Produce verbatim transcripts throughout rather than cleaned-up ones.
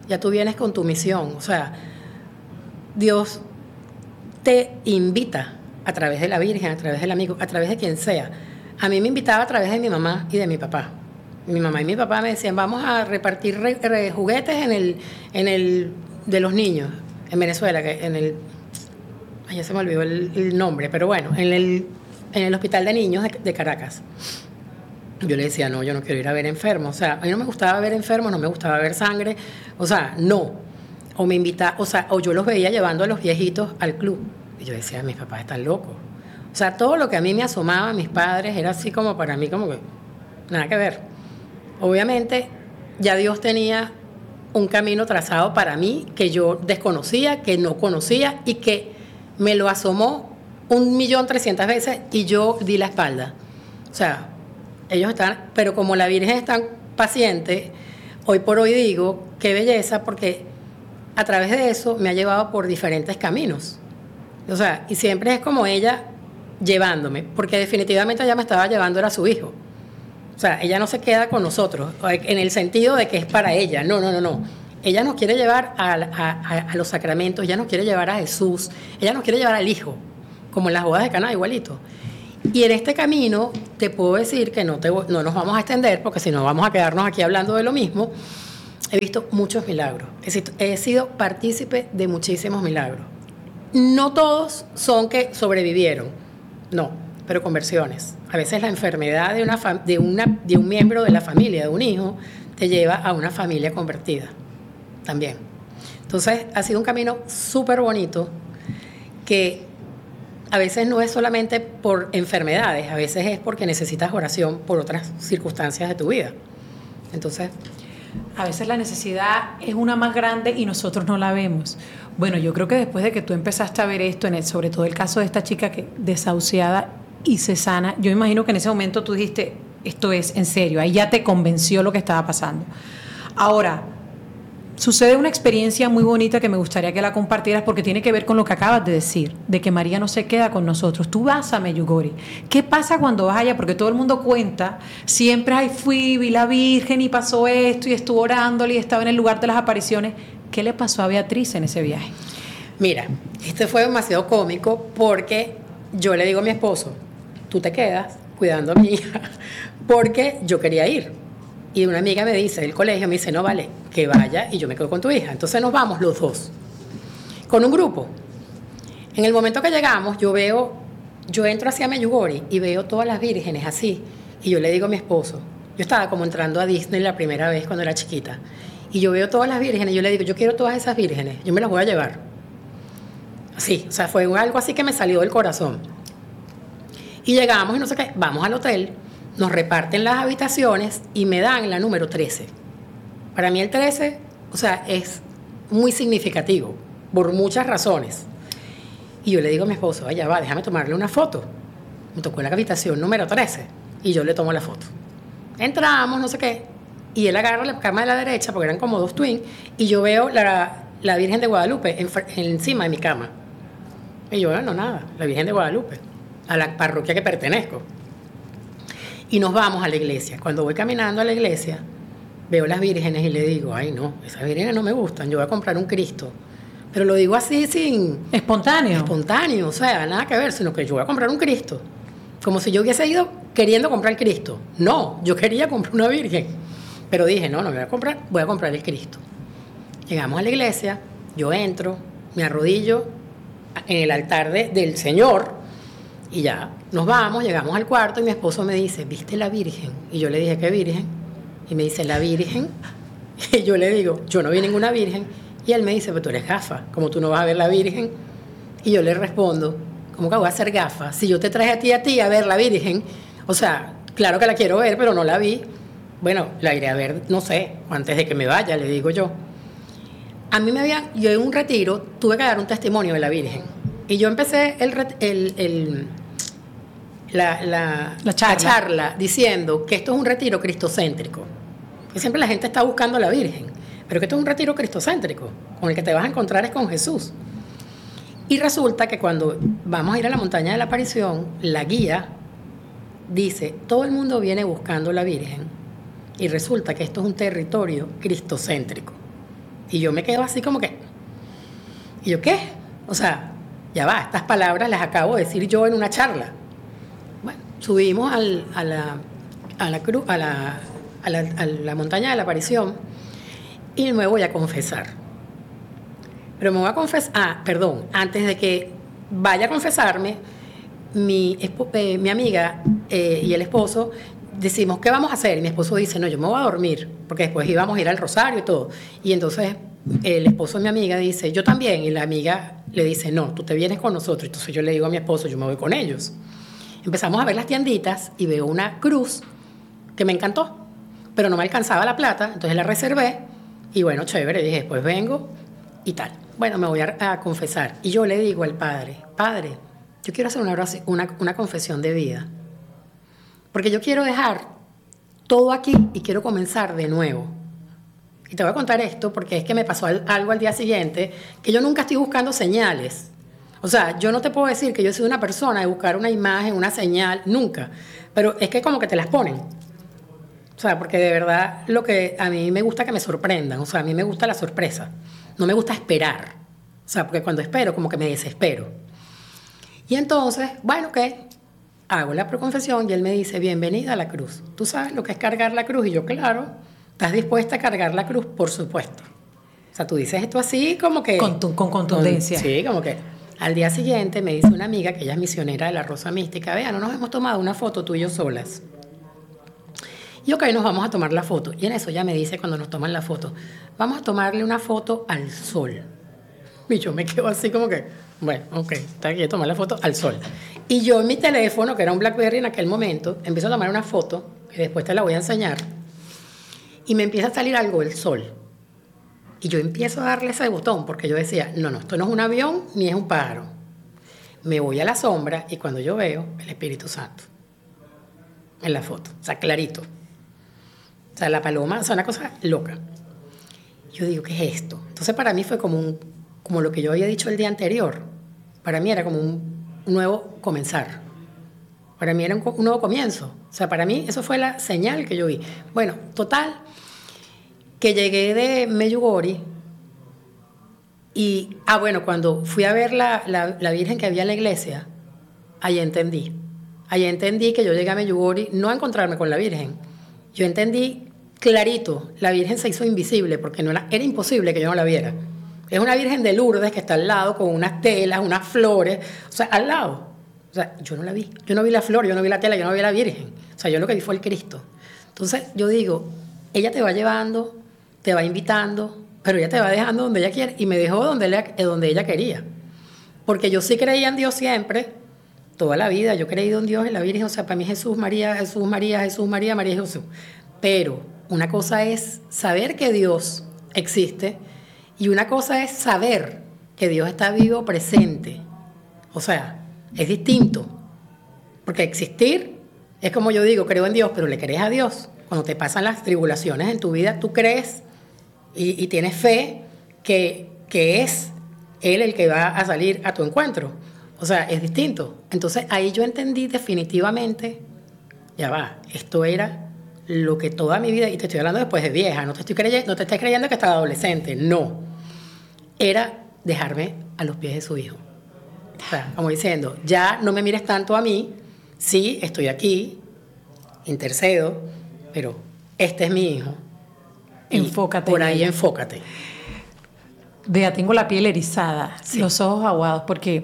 ya tú vienes con tu misión. O sea, Dios te invita a través de la Virgen, a través del amigo, a través de quien sea. A mí me invitaba a través de mi mamá y de mi papá. Mi mamá y mi papá me decían, vamos a repartir re, re, juguetes en el, en el de los niños, en Venezuela, que en el, ay, ya se me olvidó el, el nombre, pero bueno, en el, en el hospital de niños de, de Caracas. Yo le decía, no, yo no quiero ir a ver enfermos. O sea, a mí no me gustaba ver enfermos, no me gustaba ver sangre. O sea, no. O me invitaba, o sea, o yo los veía llevando a los viejitos al club. Y yo decía, mis papás están locos. O sea, todo lo que a mí me asomaba a mis padres era así como para mí, como que nada que ver. Obviamente, ya Dios tenía un camino trazado para mí que yo desconocía, que no conocía y que me lo asomó un millón trescientas veces y yo di la espalda. O sea, ellos están, pero como la Virgen es tan paciente, hoy por hoy digo, qué belleza, porque a través de eso me ha llevado por diferentes caminos. O sea, y siempre es como ella llevándome, porque definitivamente ella me estaba llevando, era su hijo. O sea, ella no se queda con nosotros, en el sentido de que es para ella. No, no, no, no. Ella nos quiere llevar a, a, a los sacramentos, ella nos quiere llevar a Jesús, ella nos quiere llevar al Hijo, como en las bodas de Caná, igualito. Y en este camino te puedo decir que no, te, no nos vamos a extender, porque si no vamos a quedarnos aquí hablando de lo mismo. He visto muchos milagros, he sido partícipe de muchísimos milagros. No todos son que sobrevivieron, no, pero conversiones. A veces la enfermedad de, una fam- de, una, de un miembro de la familia, de un hijo, te lleva a una familia convertida también. Entonces ha sido un camino súper bonito que a veces no es solamente por enfermedades, a veces es porque necesitas oración por otras circunstancias de tu vida. Entonces, a veces la necesidad es una más grande y nosotros no la vemos. Bueno, yo creo que después de que tú empezaste a ver esto, en el, sobre todo el caso de esta chica que desahuciada y se sana, yo imagino que en ese momento tú dijiste, esto es en serio, ahí ya te convenció lo que estaba pasando. Ahora, sucede una experiencia muy bonita que me gustaría que la compartieras porque tiene que ver con lo que acabas de decir, de que María no se queda con nosotros. Tú vas a Medjugorje. ¿Qué pasa cuando vas allá? Porque todo el mundo cuenta, siempre ay, fui, vi la Virgen y pasó esto y estuvo orándole y estaba en el lugar de las apariciones. ¿Qué le pasó a Beatriz en ese viaje? Mira, este fue demasiado cómico porque yo le digo a mi esposo, tú te quedas cuidando a mi hija porque yo quería ir. Y una amiga me dice del colegio, me dice, no vale, que vaya y yo me quedo con tu hija. Entonces nos vamos los dos, con un grupo. En el momento que llegamos, yo veo, yo entro hacia Medjugorje y veo todas las vírgenes así. Y yo le digo a mi esposo, yo estaba como entrando a Disney la primera vez cuando era chiquita. Y yo veo todas las vírgenes y yo le digo, yo quiero todas esas vírgenes, yo me las voy a llevar. Así, o sea, fue algo así que me salió del corazón. Y llegamos y no sé qué, vamos al hotel. Nos reparten las habitaciones y me dan la número trece. Para mí el trece, o sea, es muy significativo, por muchas razones. Y yo le digo a mi esposo, vaya, va, déjame tomarle una foto. Me tocó la habitación número trece y yo le tomo la foto. Entramos, no sé qué, y él agarra la cama de la derecha, porque eran como dos twins, y yo veo la, la Virgen de Guadalupe en, encima de mi cama. Y yo, bueno, nada, la Virgen de Guadalupe, a la parroquia que pertenezco. Y nos vamos a la iglesia. Cuando voy caminando a la iglesia, veo las vírgenes y le digo, ay no, esas vírgenes no me gustan, yo voy a comprar un Cristo. Pero lo digo así sin... Espontáneo. Espontáneo, o sea, nada que ver, sino que yo voy a comprar un Cristo. Como si yo hubiese ido queriendo comprar el Cristo. No, yo quería comprar una virgen. Pero dije, no, no me voy a comprar, voy a comprar el Cristo. Llegamos a la iglesia, yo entro, me arrodillo en el altar de, del Señor. Y ya, nos vamos, llegamos al cuarto y mi esposo me dice, ¿viste la Virgen? Y yo le dije, ¿qué Virgen? Y me dice, la Virgen. Y yo le digo, yo no vi ninguna Virgen. Y él me dice, pero tú eres gafa, ¿cómo tú no vas a ver la Virgen? Y yo le respondo, ¿cómo que voy a hacer gafa? Si yo te traje a ti a ti a ver la Virgen, o sea, claro que la quiero ver, pero no la vi. Bueno, la iré a ver, no sé, antes de que me vaya, le digo yo. A mí me habían, yo en un retiro tuve que dar un testimonio de la Virgen. Y yo empecé el, el, el La, la, la, charla. la charla diciendo que esto es un retiro cristocéntrico. Que siempre la gente está buscando a la Virgen, pero que esto es un retiro cristocéntrico, con el que te vas a encontrar es con Jesús. Y resulta que cuando vamos a ir a la montaña de la aparición, la guía dice, todo el mundo viene buscando a la Virgen, y resulta que esto es un territorio cristocéntrico. Y yo me quedo así como que, ¿y yo qué? O sea, ya va, estas palabras las acabo de decir yo en una charla. Bueno, subimos al, a, la, a, la cru, a, la, a, la, a la montaña de la aparición y me voy a confesar. Pero me voy a confesar, ah, perdón, antes de que vaya a confesarme, mi, eh, mi amiga eh, y el esposo decimos, ¿qué vamos a hacer? Y mi esposo dice, no, yo me voy a dormir, porque después íbamos a ir al Rosario y todo. Y entonces el esposo de mi amiga dice, yo también. Y la amiga le dice, no, tú te vienes con nosotros. Entonces yo le digo a mi esposo, yo me voy con ellos. Empezamos a ver las tienditas y veo una cruz que me encantó, pero no me alcanzaba la plata, entonces la reservé. Y bueno, chévere, dije, después vengo y tal. Bueno, me voy a, a confesar. Y yo le digo al padre, padre, yo quiero hacer una, una, una confesión de vida. Porque yo quiero dejar todo aquí y quiero comenzar de nuevo. Y te voy a contar esto porque es que me pasó algo al día siguiente, que yo nunca estoy buscando señales. O sea, yo no te puedo decir que yo soy una persona de buscar una imagen, una señal, nunca. Pero es que como que te las ponen. O sea, porque de verdad lo que a mí me gusta que me sorprendan. O sea, a mí me gusta la sorpresa. No me gusta esperar. O sea, porque cuando espero como que me desespero. Y entonces, bueno, ¿qué? Hago la preconfesión y él me dice, bienvenida a la cruz. ¿Tú sabes lo que es cargar la cruz? Y yo, claro, ¿estás dispuesta a cargar la cruz? Por supuesto. O sea, tú dices esto así como que... Con, tu, con contundencia. Con, sí, como que... Al día siguiente me dice una amiga, que ella es misionera de la Rosa Mística, vea, no nos hemos tomado una foto tú y yo solas. Y ok, nos vamos a tomar la foto. Y en eso ella me dice cuando nos toman la foto, vamos a tomarle una foto al sol. Y yo me quedo así como que, bueno, ok, está aquí a tomar la foto al sol. Y yo en mi teléfono, que era un BlackBerry en aquel momento, empiezo a tomar una foto, que después te la voy a enseñar, y me empieza a salir algo del sol. Y yo empiezo a darle ese botón, porque yo decía, no, no, esto no es un avión ni es un pájaro. Me voy a la sombra y cuando yo veo el Espíritu Santo en la foto, o sea, clarito. O sea, la paloma, o sea, una cosa loca. Yo digo, ¿qué es esto? Entonces para mí fue como, un, como lo que yo había dicho el día anterior. Para mí era como un nuevo comenzar. Para mí era un, un nuevo comienzo. O sea, para mí eso fue la señal que yo vi. Bueno, total... que llegué de Medjugorje y, ah, bueno, cuando fui a ver la, la, la Virgen que había en la iglesia, ahí entendí. Ahí entendí que yo llegué a Medjugorje no a encontrarme con la Virgen. Yo entendí clarito, la Virgen se hizo invisible porque no era, era imposible que yo no la viera. Es una Virgen de Lourdes que está al lado con unas telas, unas flores, o sea, al lado. O sea, yo no la vi. Yo no vi la flor, yo no vi la tela, yo no vi la Virgen. O sea, yo lo que vi fue el Cristo. Entonces, yo digo, ella te va llevando... te va invitando, pero ella te va dejando donde ella quiere, y me dejó donde ella, donde ella quería. Porque yo sí creía en Dios siempre, toda la vida, yo he creído en Dios, en la Virgen, o sea, para mí Jesús, María, Jesús, María, Jesús, María, María, Jesús. Pero una cosa es saber que Dios existe, y una cosa es saber que Dios está vivo, presente. O sea, es distinto. Porque existir es como yo digo, creo en Dios, pero le crees a Dios. Cuando te pasan las tribulaciones en tu vida, tú crees y, y tienes fe que, que es Él el que va a salir a tu encuentro. O sea, es distinto. Entonces ahí yo entendí definitivamente, ya va, esto era lo que toda mi vida, y te estoy hablando después de vieja, no te estoy creyendo, no te estás creyendo que estaba adolescente, no. Era dejarme a los pies de su hijo. O sea, como diciendo, ya no me mires tanto a mí, sí, estoy aquí, intercedo, pero este es mi hijo. Enfócate. Por ahí enfócate. Vea, tengo la piel erizada, sí. Los ojos aguados, porque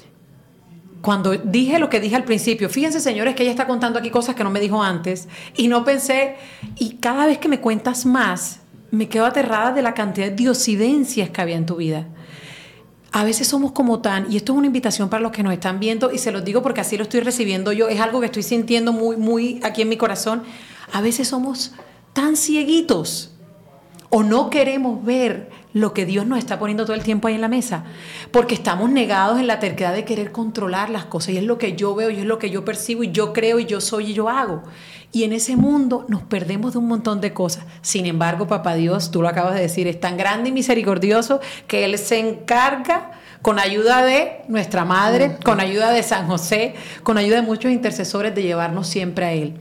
cuando dije lo que dije al principio, fíjense, señores, que ella está contando aquí cosas que no me dijo antes, y no pensé, y cada vez que me cuentas más, me quedo aterrada de la cantidad de diosidencias que había en tu vida. A veces somos como tan, y esto es una invitación para los que nos están viendo, y se los digo porque así lo estoy recibiendo yo, es algo que estoy sintiendo muy, muy aquí en mi corazón. A veces somos tan cieguitos o no queremos ver lo que Dios nos está poniendo todo el tiempo ahí en la mesa, porque estamos negados en la terquedad de querer controlar las cosas, y es lo que yo veo, y es lo que yo percibo, y yo creo, y yo soy, y yo hago. Y en ese mundo nos perdemos de un montón de cosas. Sin embargo, Papá Dios, tú lo acabas de decir, es tan grande y misericordioso que Él se encarga, con ayuda de nuestra Madre, con ayuda de San José, con ayuda de muchos intercesores, de llevarnos siempre a Él.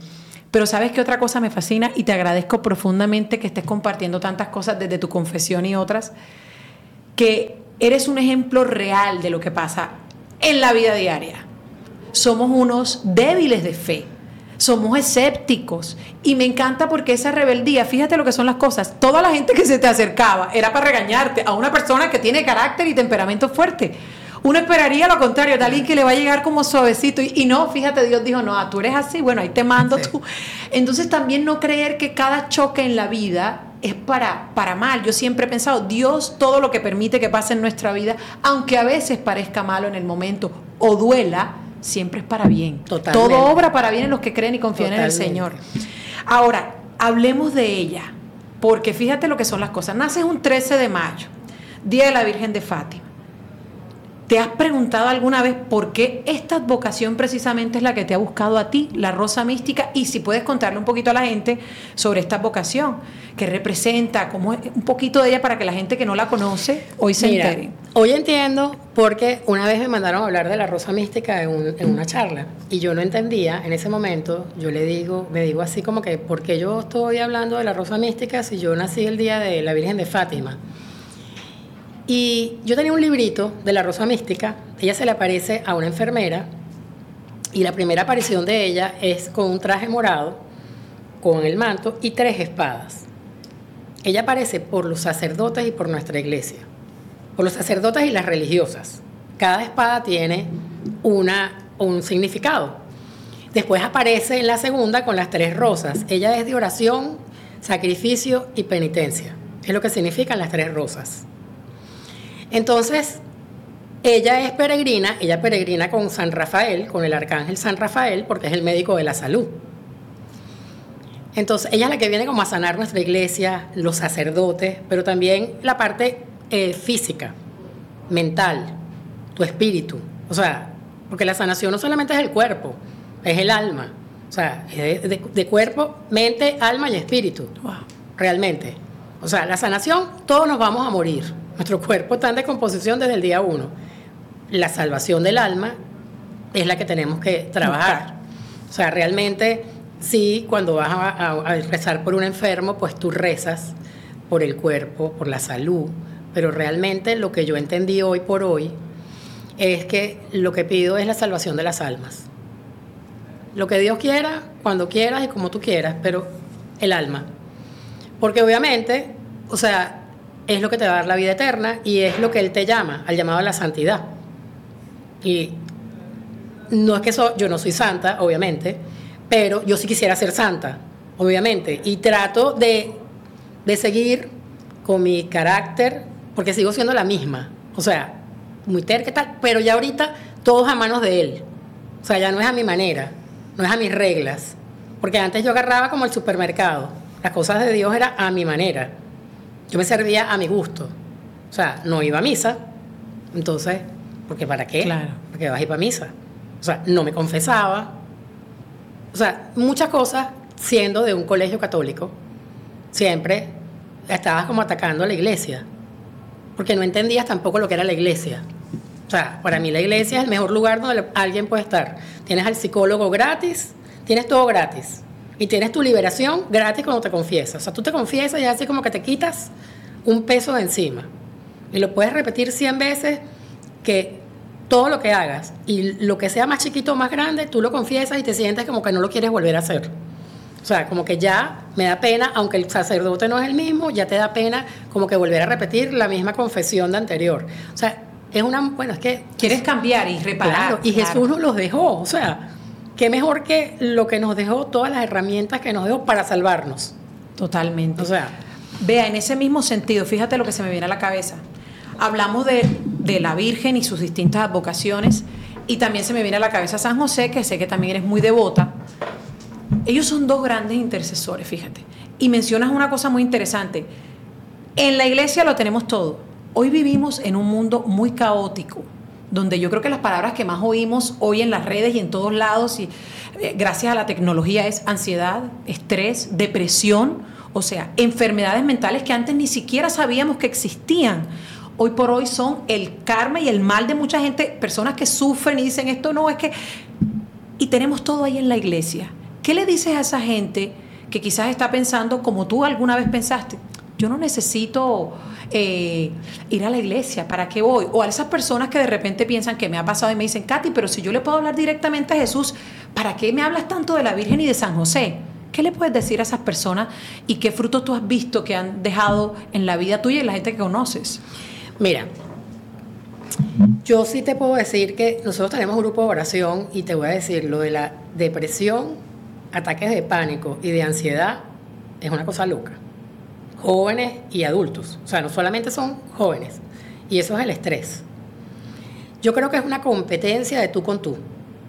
Pero ¿sabes qué otra cosa me fascina? Y te agradezco profundamente que estés compartiendo tantas cosas desde tu confesión y otras, que eres un ejemplo real de lo que pasa en la vida diaria. Somos unos débiles de fe, somos escépticos, y me encanta porque esa rebeldía, fíjate lo que son las cosas, toda la gente que se te acercaba era para regañarte a una persona que tiene carácter y temperamento fuerte. Uno esperaría lo contrario, de alguien que le va a llegar como suavecito, y, y no, fíjate, Dios dijo, no, tú eres así, bueno, ahí te mando sí. tú. Entonces también no creer que cada choque en la vida es para, para mal. Yo siempre he pensado, Dios todo lo que permite que pase en nuestra vida, aunque a veces parezca malo en el momento o duela, siempre es para bien. Totalmente. Todo obra para bien en los que creen y confían Totalmente. En el Señor. Ahora, hablemos de ella, porque fíjate lo que son las cosas. Naces un trece de mayo, Día de la Virgen de Fátima. ¿Te has preguntado alguna vez por qué esta advocación precisamente es la que te ha buscado a ti, la Rosa Mística? Y si puedes contarle un poquito a la gente sobre esta advocación, qué representa, cómo es, un poquito de ella para que la gente que no la conoce hoy se Mira, entere. Hoy entiendo porque una vez me mandaron a hablar de la Rosa Mística en, un, en una charla y yo no entendía en ese momento. Yo le digo, me digo así como que, ¿por qué yo estoy hablando de la Rosa Mística si yo nací el día de la Virgen de Fátima? Y yo tenía un librito de la Rosa Mística. Ella se le aparece a una enfermera y la primera aparición de ella es con un traje morado, con el manto y tres espadas. Ella aparece por los sacerdotes y por nuestra iglesia, por los sacerdotes y las religiosas. Cada espada tiene una, un significado. Después aparece en la segunda con las tres rosas. Ella es de oración, sacrificio y penitencia. Es lo que significan las tres rosas. Entonces, ella es peregrina, ella peregrina con San Rafael, con el arcángel San Rafael, porque es el médico de la salud. Entonces, ella es la que viene como a sanar nuestra iglesia, los sacerdotes, pero también la parte eh, física, mental, tu espíritu. O sea, porque la sanación no solamente es el cuerpo, es el alma. O sea, es de, de, de cuerpo, mente, alma y espíritu. Wow. Realmente. O sea, la sanación, todos nos vamos a morir. Nuestro cuerpo está en descomposición desde el día uno. La salvación del alma es la que tenemos que trabajar. O sea, realmente, sí, cuando vas a, a, a rezar por un enfermo, pues tú rezas por el cuerpo, por la salud. Pero realmente lo que yo entendí hoy por hoy es que lo que pido es la salvación de las almas. Lo que Dios quiera, cuando quieras y como tú quieras, pero el alma. Porque obviamente, o sea, es lo que te va a dar la vida eterna y es lo que Él te llama, al llamado a la santidad. Y no es que so, yo no soy santa, obviamente, pero yo sí quisiera ser santa, obviamente. Y trato de, de seguir con mi carácter, porque sigo siendo la misma. O sea, muy terca y tal, pero ya ahorita todo es a manos de Él. O sea, ya no es a mi manera, no es a mis reglas. Porque antes yo agarraba como el supermercado. Las cosas de Dios eran a mi manera. Yo me servía a mi gusto. O sea, no iba a misa. Entonces, ¿porque para qué? Claro. Porque vas a ir para misa. O sea, no me confesaba. O sea, muchas cosas, siendo de un colegio católico, siempre estabas como atacando a la iglesia. Porque no entendías tampoco lo que era la iglesia. O sea, para mí la iglesia es el mejor lugar donde alguien puede estar. Tienes al psicólogo gratis, tienes todo gratis. Y tienes tu liberación gratis cuando te confiesas. O sea, tú te confiesas y así como que te quitas un peso de encima. Y lo puedes repetir cien veces, que todo lo que hagas y lo que sea más chiquito o más grande, tú lo confiesas y te sientes como que no lo quieres volver a hacer. O sea, como que ya me da pena, aunque el sacerdote no es el mismo, ya te da pena como que volver a repetir la misma confesión de anterior. O sea, es una... Bueno, es que... Quieres cambiar y reparar. Claro, y claro. Jesús nos los dejó, o sea... Qué mejor que lo que nos dejó, todas las herramientas que nos dejó para salvarnos. Totalmente. O sea, vea, en ese mismo sentido, fíjate lo que se me viene a la cabeza. Hablamos de, de la Virgen y sus distintas advocaciones, y también se me viene a la cabeza San José, que sé que también eres muy devota. Ellos son dos grandes intercesores, fíjate. Y mencionas una cosa muy interesante. En la iglesia lo tenemos todo. Hoy vivimos en un mundo muy caótico, donde yo creo que las palabras que más oímos hoy en las redes y en todos lados, y eh, gracias a la tecnología, es ansiedad, estrés, depresión, o sea, enfermedades mentales que antes ni siquiera sabíamos que existían. Hoy por hoy son el karma y el mal de mucha gente, personas que sufren y dicen esto no, es que... Y tenemos todo ahí en la iglesia. ¿Qué ¿Qué le dices a esa gente que quizás está pensando como tú alguna vez pensaste? Yo no necesito eh, ir a la iglesia, ¿para qué voy? O a esas personas que de repente piensan que me ha pasado y me dicen, Katy, pero si yo le puedo hablar directamente a Jesús, ¿para qué me hablas tanto de la Virgen y de San José? ¿Qué le puedes decir a esas personas y qué frutos tú has visto que han dejado en la vida tuya y en la gente que conoces? Mira, yo sí te puedo decir que nosotros tenemos un grupo de oración y te voy a decir, lo de la depresión, ataques de pánico y de ansiedad es una cosa loca. Jóvenes y adultos, o sea, no solamente son jóvenes, y eso es el estrés. Yo creo que es una competencia de tú con tú.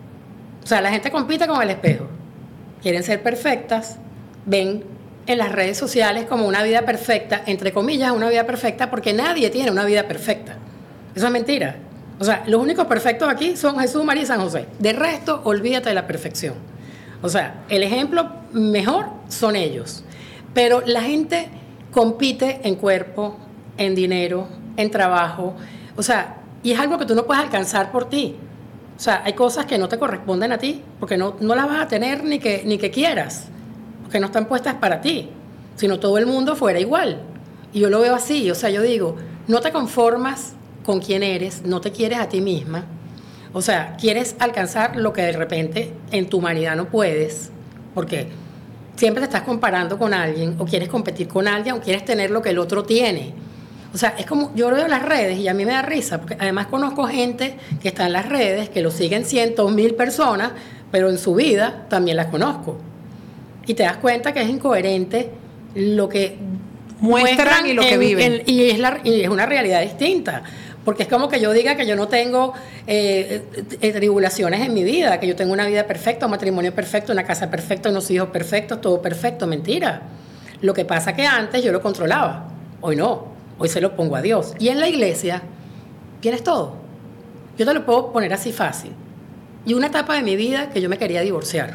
O sea, la gente compite con el espejo. Quieren ser perfectas, ven en las redes sociales como una vida perfecta, entre comillas, una vida perfecta, porque nadie tiene una vida perfecta. Eso es mentira. O sea, los únicos perfectos aquí son Jesús, María y San José. De resto, olvídate de la perfección. O sea, el ejemplo mejor son ellos. Pero la gente compite en cuerpo, en dinero, en trabajo. O sea, y es algo que tú no puedes alcanzar por ti. O sea, hay cosas que no te corresponden a ti, porque no, no las vas a tener ni que, ni que quieras, porque no están puestas para ti, sino todo el mundo fuera igual. Y yo lo veo así, o sea, yo digo, no te conformas con quién eres, no te quieres a ti misma, o sea, quieres alcanzar lo que de repente en tu humanidad no puedes, porque siempre te estás comparando con alguien, o quieres competir con alguien, o quieres tener lo que el otro tiene. O sea, es como, yo veo las redes y a mí me da risa, porque además conozco gente que está en las redes, que lo siguen cientos, mil personas, pero en su vida también las conozco. Y te das cuenta que es incoherente lo que muestran, muestran y lo que en, viven. En, y, es la, y es una realidad distinta. Porque es como que yo diga que yo no tengo eh, eh, tribulaciones en mi vida, que yo tengo una vida perfecta, un matrimonio perfecto, una casa perfecta, unos hijos perfectos, todo perfecto. Mentira. Lo que pasa que antes yo lo controlaba, hoy no. Hoy se lo pongo a Dios. Y en la iglesia tienes todo. Yo te lo puedo poner así fácil. Y una etapa de mi vida que yo me quería divorciar.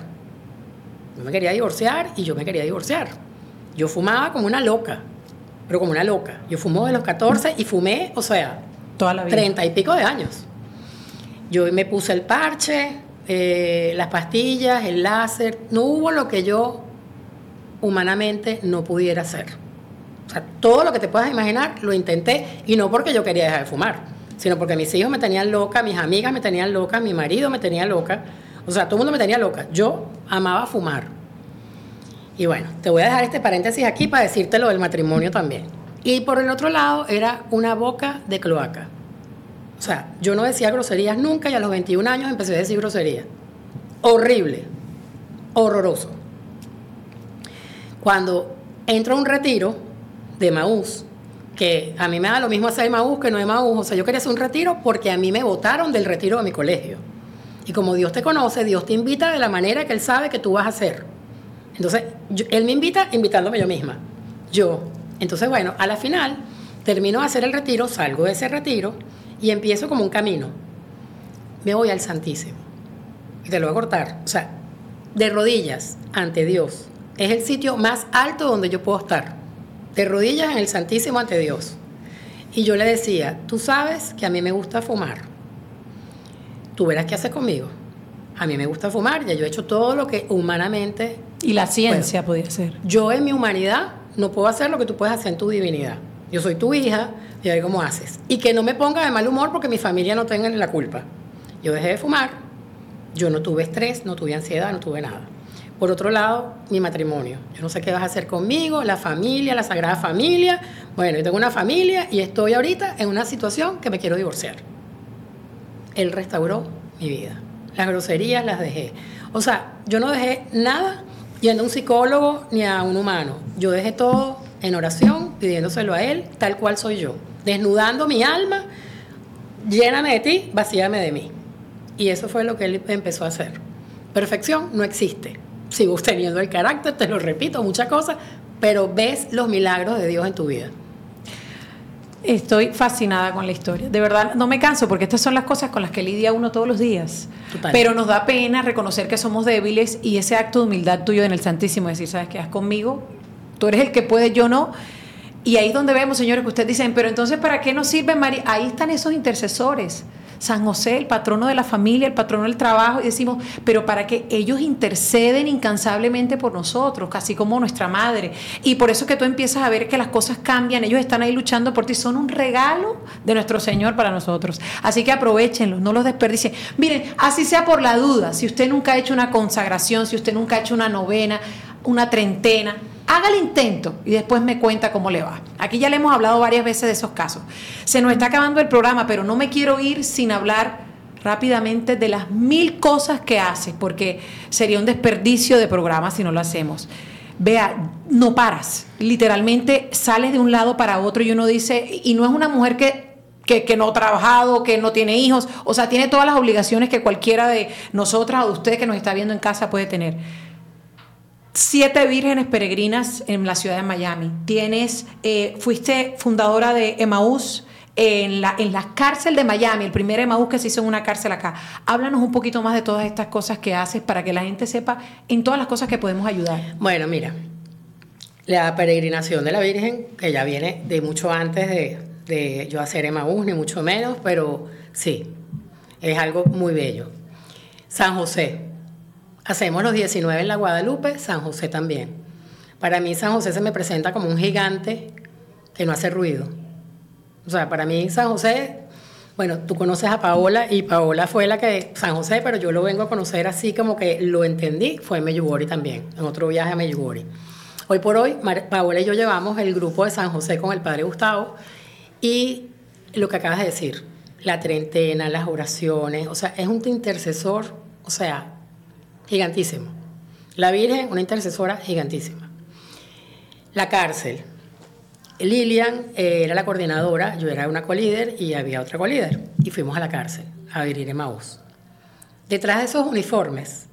Yo me quería divorciar y yo me quería divorciar. Yo fumaba como una loca, pero como una loca. Yo fumo de los catorce y fumé, o sea, toda la vida. treinta y pico de años. Yo me puse el parche, eh, las pastillas, el láser. No hubo lo que yo humanamente no pudiera hacer. O sea, todo lo que te puedas imaginar lo intenté, y no porque yo quería dejar de fumar, sino porque mis hijos me tenían loca, mis amigas me tenían loca, mi marido me tenía loca, o sea, todo el mundo me tenía loca. Yo amaba fumar. Y bueno, te voy a dejar este paréntesis aquí para decirte lo del matrimonio también. Y por el otro lado era una boca de cloaca. O sea, yo no decía groserías nunca y a los veintiún años empecé a decir groserías. Horrible, horroroso. Cuando entro a un retiro de Emaús, que a mí me da lo mismo hacer Emaús que no Emaús, o sea, yo quería hacer un retiro porque a mí me botaron del retiro de mi colegio. Y como Dios te conoce, Dios te invita de la manera que Él sabe que tú vas a hacer. Entonces, yo, Él me invita invitándome yo misma. Yo. Entonces, bueno, a la final, termino de hacer el retiro, salgo de ese retiro y empiezo como un camino. Me voy al Santísimo. Y te lo voy a cortar. O sea, de rodillas ante Dios. Es el sitio más alto donde yo puedo estar. De rodillas en el Santísimo ante Dios. Y yo le decía, tú sabes que a mí me gusta fumar. Tú verás qué haces conmigo. A mí me gusta fumar, ya yo he hecho todo lo que humanamente... Y la ciencia puedo. Podía ser. Yo en mi humanidad no puedo hacer lo que tú puedes hacer en tu divinidad. Yo soy tu hija y a ver cómo haces. Y que no me ponga de mal humor porque mi familia no tenga la culpa. Yo dejé de fumar, yo no tuve estrés, no tuve ansiedad, no tuve nada. Por otro lado, mi matrimonio. Yo no sé qué vas a hacer conmigo, la familia, la Sagrada Familia. Bueno, yo tengo una familia y estoy ahorita en una situación que me quiero divorciar. Él restauró mi vida. Las groserías las dejé. O sea, yo no dejé nada yendo a un psicólogo ni a un humano. Yo dejé todo en oración, pidiéndoselo a Él, tal cual soy yo. Desnudando mi alma, lléname de ti, vacíame de mí. Y eso fue lo que Él empezó a hacer. Perfección no existe. Sigo teniendo el carácter, te lo repito, muchas cosas, pero ves los milagros de Dios en tu vida. Estoy fascinada con la historia. De verdad, no me canso, porque estas son las cosas con las que lidia uno todos los días. Total. Pero nos da pena reconocer que somos débiles y ese acto de humildad tuyo en el Santísimo, decir, ¿sabes qué? Haz conmigo, tú eres el que puede, yo no. Y ahí es donde vemos, señores, que ustedes dicen, pero entonces, ¿para qué nos sirve María? Ahí están esos intercesores. San José, el patrono de la familia, el patrono del trabajo, y decimos, pero para que ellos interceden incansablemente por nosotros, casi como nuestra madre. Y por eso que tú empiezas a ver que las cosas cambian, ellos están ahí luchando por ti, son un regalo de nuestro Señor para nosotros. Así que aprovechenlos, no los desperdicien. Miren, así sea por la duda, si usted nunca ha hecho una consagración, si usted nunca ha hecho una novena, una treintena, haga el intento y después me cuenta cómo le va. Aquí ya le hemos hablado varias veces de esos casos. Se nos está acabando el programa, pero no me quiero ir sin hablar rápidamente de las mil cosas que hace, porque sería un desperdicio de programa si no lo hacemos. Vea, no paras, literalmente sales de un lado para otro y uno dice, y no es una mujer que, que, que no ha trabajado, que no tiene hijos, o sea, tiene todas las obligaciones que cualquiera de nosotras o de usted que nos está viendo en casa puede tener. Siete vírgenes peregrinas en la ciudad de Miami. Tienes, eh, fuiste fundadora de Emaús en la, en la cárcel de Miami, el primer Emaús que se hizo en una cárcel acá. Háblanos un poquito más de todas estas cosas que haces para que la gente sepa en todas las cosas que podemos ayudar. Bueno, mira, la peregrinación de la Virgen, que ya viene de mucho antes de, de yo hacer Emaús, ni mucho menos, pero sí, es algo muy bello. San José. Hacemos los diecinueve en la Guadalupe, San José también. Para mí San José se me presenta como un gigante que no hace ruido. O sea, para mí San José, bueno, tú conoces a Paola y Paola fue la que, San José, pero yo lo vengo a conocer así como que lo entendí, fue en Medjugorje también, en otro viaje a Medjugorje. Hoy por hoy, Paola y yo llevamos el grupo de San José con el Padre Gustavo y lo que acabas de decir, la treintena, las oraciones, o sea, es un intercesor, o sea, gigantísimo. La Virgen, una intercesora gigantísima. La cárcel. Lilian eh, era la coordinadora, yo era una colíder y había otra colíder. Y fuimos a la cárcel a vivir Emaús. Detrás de esos uniformes,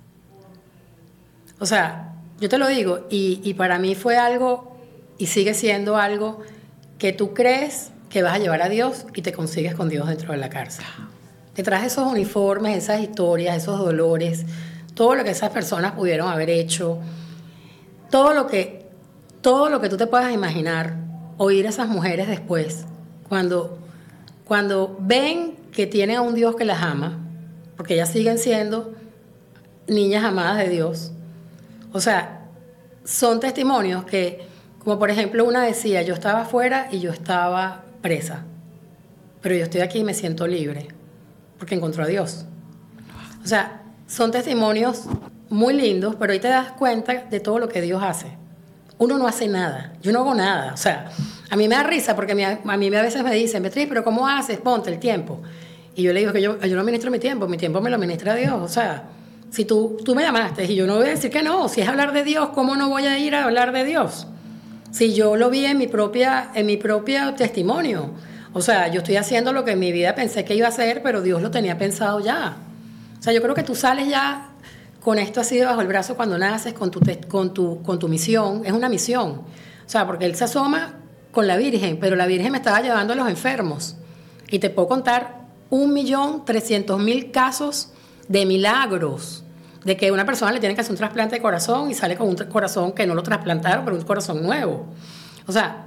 o sea, yo te lo digo, y, y para mí fue algo, y sigue siendo algo, que tú crees que vas a llevar a Dios y te consigues con Dios dentro de la cárcel. Detrás de esos uniformes, esas historias, esos dolores, todo lo que esas personas pudieron haber hecho, todo lo que, todo lo que tú te puedas imaginar, oír a esas mujeres después, cuando, cuando ven que tienen a un Dios que las ama, porque ellas siguen siendo niñas amadas de Dios. O sea, son testimonios que, como por ejemplo una decía, yo estaba afuera y yo estaba presa, pero yo estoy aquí y me siento libre, porque encontró a Dios. O sea, son testimonios muy lindos, pero ahí te das cuenta de todo lo que Dios hace. Uno no hace nada, yo no hago nada. O sea, a mí me da risa porque a mí a veces me dicen, Beatriz, pero ¿cómo haces? Ponte el tiempo. Y yo le digo que yo, yo no administro mi tiempo, mi tiempo me lo administra Dios. O sea, si tú, tú me llamaste y yo no voy a decir que no, si es hablar de Dios, ¿cómo no voy a ir a hablar de Dios? Si yo lo vi en mi propia, en mi propio testimonio. O sea, yo estoy haciendo lo que en mi vida pensé que iba a hacer, pero Dios lo tenía pensado ya. O sea, yo creo que tú sales ya con esto así debajo del brazo cuando naces, con tu, con tu, con tu misión. Es una misión. O sea, porque él se asoma con la Virgen, pero la Virgen me estaba llevando a los enfermos. Y te puedo contar un millón trescientos mil casos de milagros, de que una persona le tiene que hacer un trasplante de corazón y sale con un corazón que no lo trasplantaron, pero un corazón nuevo. O sea,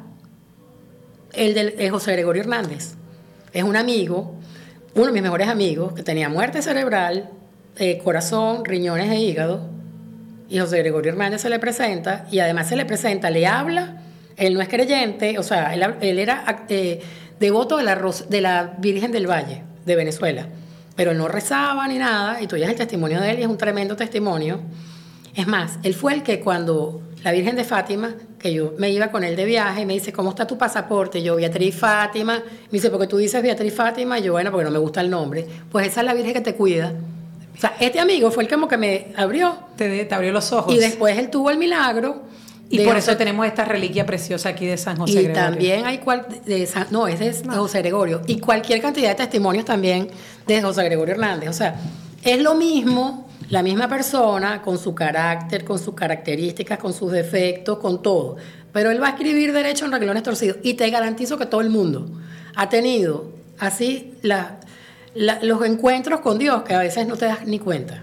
el de José Gregorio Hernández es un amigo, uno de mis mejores amigos, que tenía muerte cerebral, eh, corazón, riñones e hígado, y José Gregorio Hernández se le presenta, y además se le presenta, le habla, él no es creyente, o sea, él, él era eh, devoto de la, de la Virgen del Valle, de Venezuela, pero él no rezaba ni nada, y tú oyes el testimonio de él, y es un tremendo testimonio. Es más, él fue el que cuando la Virgen de Fátima, que yo me iba con él de viaje, y me dice, ¿cómo está tu pasaporte? Y yo, Beatriz Fátima. Me dice, ¿por qué tú dices Beatriz Fátima? Y yo, bueno, porque no me gusta el nombre. Pues esa es la Virgen que te cuida. O sea, este amigo fue el que como que me abrió. Te, te abrió los ojos. Y después él tuvo el milagro. Y por eso José, tenemos esta reliquia preciosa aquí de San José y Gregorio. Y también hay, cual, de San, no, ese es no. José Gregorio. Y cualquier cantidad de testimonios también de José Gregorio Hernández. O sea, es lo mismo, la misma persona, con su carácter, con sus características, con sus defectos, con todo. Pero él va a escribir derecho en renglones torcidos. Y te garantizo que todo el mundo ha tenido así la, la, los encuentros con Dios que a veces no te das ni cuenta.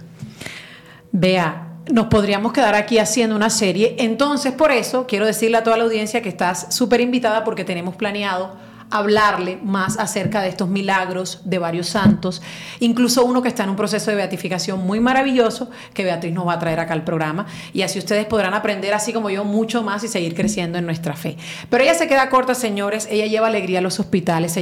Vea, nos podríamos quedar aquí haciendo una serie. Entonces, por eso quiero decirle a toda la audiencia que estás súper invitada porque tenemos planeado hablarle más acerca de estos milagros de varios santos, incluso uno que está en un proceso de beatificación muy maravilloso que Beatriz nos va a traer acá al programa, y así ustedes podrán aprender, así como yo, mucho más y seguir creciendo en nuestra fe. Pero ella se queda corta, señores. Ella lleva alegría a los hospitales.